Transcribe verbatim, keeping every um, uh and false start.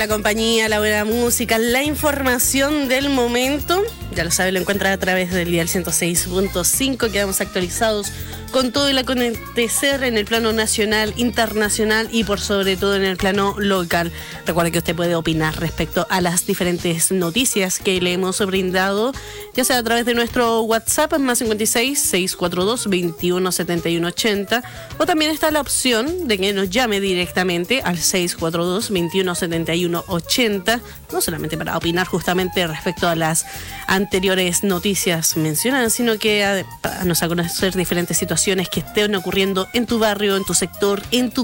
La compañía, la buena música, la información del momento, ya lo sabe, lo encuentra a través del dial ciento seis punto cinco. Quedamos actualizados con todo el acontecer en el plano nacional, internacional y por sobre todo en el plano local. Recuerde que usted puede opinar respecto a las diferentes noticias que le hemos brindado, ya sea a través de nuestro WhatsApp más cincuenta y seis, seiscientos cuarenta y dos, veintiuno setenta y uno ochenta, o también está la opción de que nos llame directamente al seiscientos cuarenta y dos, veintiuno setenta y uno ochenta, no solamente para opinar justamente respecto a las anteriores noticias mencionadas, sino que a, a nos a conocer diferentes situaciones que estén ocurriendo en tu barrio, en tu sector, en tu